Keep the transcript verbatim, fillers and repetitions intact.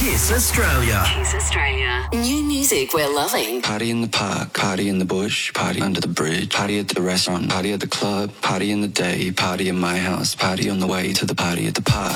Kiss Australia. Kiss Australia. New music we're loving. Party in the park, party in the bush, party under the bridge, party at the restaurant, party at the club, party in the day, party in my house, party on the way to the party at the park.